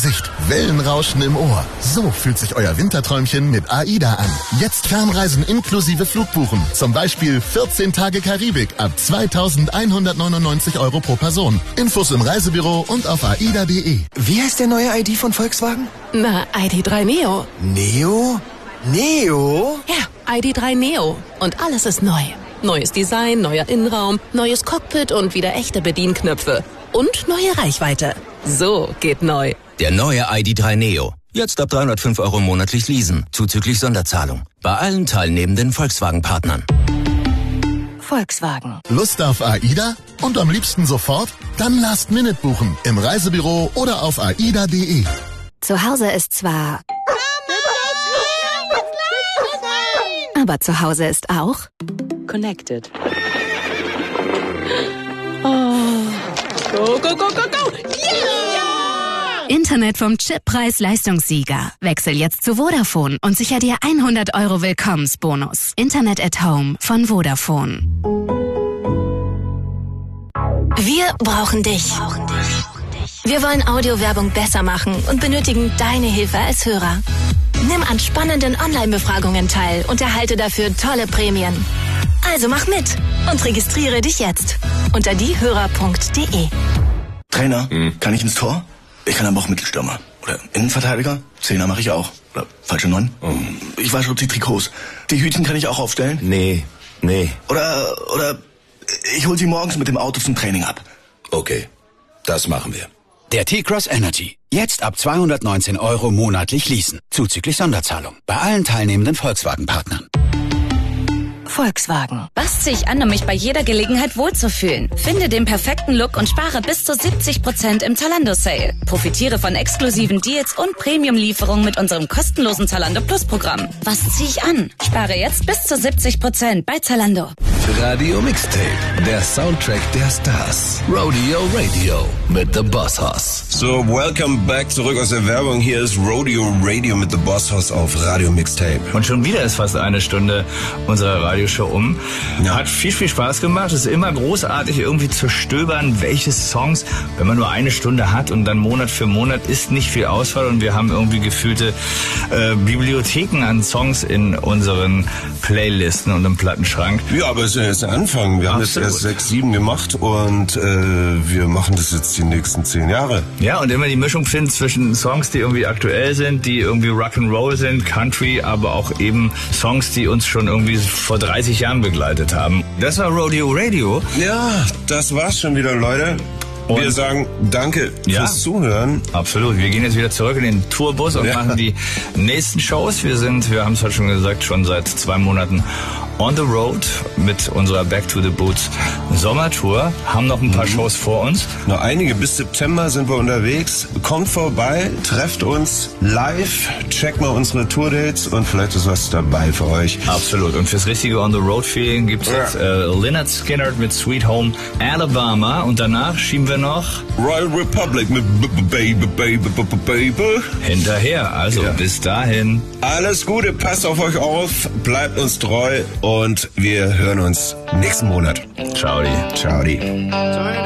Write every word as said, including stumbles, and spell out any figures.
Gesicht, Wellenrauschen im Ohr. So fühlt sich euer Winterträumchen mit AIDA an. Jetzt Fernreisen inklusive Flugbuchen. Zum Beispiel vierzehn Tage Karibik ab zweitausendeinhundertneunundneunzig Euro pro Person. Infos im Reisebüro und auf aida punkt de. Wie heißt der neue I D von Volkswagen? Na, I D drei Neo. Neo? Neo? Ja, I D drei Neo. Und alles ist neu. Neues Design, neuer Innenraum, neues Cockpit und wieder echte Bedienknöpfe. Und neue Reichweite. So geht neu. Der neue I D drei Neo. Jetzt ab dreihundertfünf Euro monatlich leasen, zuzüglich Sonderzahlung. Bei allen teilnehmenden Volkswagen-Partnern. Volkswagen. Lust auf AIDA? Und am liebsten sofort? Dann Last Minute buchen. Im Reisebüro oder auf aida punkt de. Zu Hause ist zwar... Aber zu Hause ist auch... Connected. Oh. Go, go, go, go, go! Yeah! Internet vom Chip Preis-Leistungssieger. Wechsel jetzt zu Vodafone und sicher dir hundert Euro Willkommensbonus. Internet at Home von Vodafone. Wir brauchen dich. Wir wollen Audiowerbung besser machen und benötigen deine Hilfe als Hörer. Nimm an spannenden Online-Befragungen teil und erhalte dafür tolle Prämien. Also mach mit und registriere dich jetzt unter diehörer punkt de. Trainer, hm. kann ich ins Tor? Ich kann aber auch Mittelstürmer. Oder Innenverteidiger? Zehner mache ich auch. Oder falsche Neun? Oh. Ich wasche die Trikots. Die Hütchen kann ich auch aufstellen? Nee, nee. Oder, oder ich hol sie morgens mit dem Auto zum Training ab. Okay, das machen wir. Der T-Cross Energy. Jetzt ab zweihundertneunzehn Euro monatlich leasen. Zuzüglich Sonderzahlung. Bei allen teilnehmenden Volkswagen-Partnern. Volkswagen. Passt sich an, um mich bei jeder Gelegenheit wohlzufühlen. Finde den perfekten Look und spare bis zu siebzig Prozent im Zalando-Sale. Profitiere von exklusiven Deals und Premium-Lieferungen mit unserem kostenlosen Zalando Plus-Programm. Was ziehe ich an? Spare jetzt bis zu siebzig Prozent bei Zalando. Radio Mixtape, der Soundtrack der Stars. Rodeo Radio mit The Boss Hoss. So, welcome back zurück aus der Werbung. Hier ist Rodeo Radio mit The Boss Hoss auf Radio Mixtape. Und schon wieder ist fast eine Stunde unserer Radioshow um. Ja. Hat viel, viel Spaß gemacht. Es ist immer großartig, irgendwie zu stöbern, welche Songs, wenn man nur eine Stunde hat und dann Monat für Monat ist nicht viel Auswahl und wir haben irgendwie gefühlte äh, Bibliotheken an Songs in unseren Playlisten und im Plattenschrank. Ja, aber es ist ja erst der Anfang. Wir haben jetzt erst sechs, sieben gemacht und äh, wir machen das jetzt die nächsten zehn Jahre. Ja, und immer die Mischung finden zwischen Songs, die irgendwie aktuell sind, die irgendwie Rock'n'Roll sind, Country, aber auch eben Songs, die uns schon irgendwie vor dreißig Jahren begleitet haben. Das war Rodeo Radio. Ja, das war's schon wieder, Leute. Und wir sagen danke ja, fürs Zuhören. Absolut. Wir gehen jetzt wieder zurück in den Tourbus und ja. machen die nächsten Shows. Wir sind, wir haben es heute schon gesagt, schon seit zwei Monaten on the road mit unserer Back to the Boots Sommertour. Haben noch ein paar mhm. Shows vor uns. Noch einige. Bis September sind wir unterwegs. Kommt vorbei, trefft uns live, checkt mal unsere Tourdates und vielleicht ist was dabei für euch. Absolut. Und fürs richtige on the road Feeling gibt's ja. jetzt äh, Lynyrd Skynyrd mit Sweet Home Alabama und danach schieben wir noch Royal Republic mit Baby, Baby, Baby, Baby. Hinterher. Also ja. bis dahin. Alles Gute, passt auf euch auf, bleibt uns treu und wir hören uns nächsten Monat. Ciao. Ciao.